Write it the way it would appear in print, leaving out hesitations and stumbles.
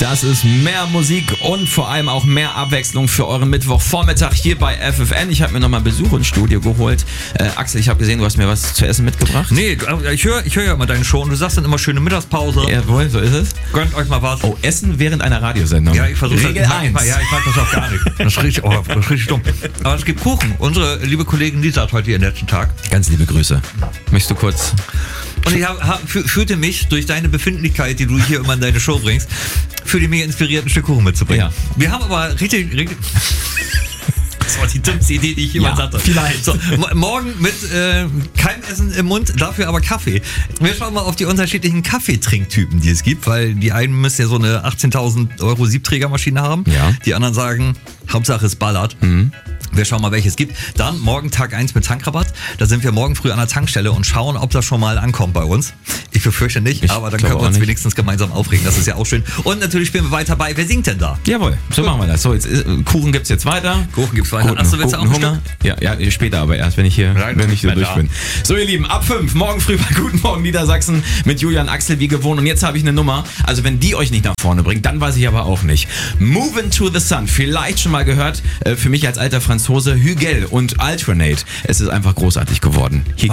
Das ist mehr Musik und vor allem auch mehr Abwechslung für euren Mittwochvormittag hier bei FFN. Ich habe mir nochmal Besuch ins Studio geholt. Axel, ich habe gesehen, du hast mir was zu essen mitgebracht. Nee, ich höre ja immer deine Show und du sagst dann immer schöne Mittagspause. Jawohl, so ist es. Gönnt euch mal was. Oh, Essen während einer Radiosendung. Ja, ich versuche Regel 1. Ja, ich mag das auch gar nicht. Das ist richtig dumm. Aber es gibt Kuchen. Unsere liebe Kollegin Lisa hat heute ihren letzten Tag. Ganz liebe Grüße. Möchtest du kurz... Und ich fühlte mich durch deine Befindlichkeit, die du hier immer in deine Show bringst, fühle mich inspiriert, ein Stück Kuchen mitzubringen. Ja. Wir haben aber richtig das war die dümmste Idee, die ich jemals hatte. Vielleicht. So, morgen mit kein Essen im Mund, dafür aber Kaffee. Wir schauen mal auf die unterschiedlichen Kaffeetrinktypen, die es gibt, weil die einen müssen ja so eine 18.000 € Siebträgermaschine haben. Ja. Die anderen sagen, Hauptsache es ballert. Wir schauen mal, welches es gibt. Dann morgen Tag 1 mit Tankrabatt. Da sind wir morgen früh an der Tankstelle und schauen, ob das schon mal ankommt bei uns. Ich befürchte nicht, aber dann können wir uns wenigstens gemeinsam aufregen. Das ist ja auch schön. Und natürlich spielen wir weiter bei Wer singt denn da? Jawohl, so machen wir das. So, jetzt Kuchen gibt's jetzt weiter. Kuchen gibt's weiter. Achso, willst du auch ein Hunger? Ja, später, aber erst, wenn ich hier durch bin. So, ihr Lieben, ab 5, morgen früh bei Guten Morgen Niedersachsen mit Julian Axel wie gewohnt. Und jetzt habe ich eine Nummer. Also, wenn die euch nicht nach vorne bringt, dann weiß ich aber auch nicht. Movin' to the Sun. Vielleicht schon mal gehört, für mich als alter Franzose, Hügel und Alternate. Es ist einfach großartig geworden. Hier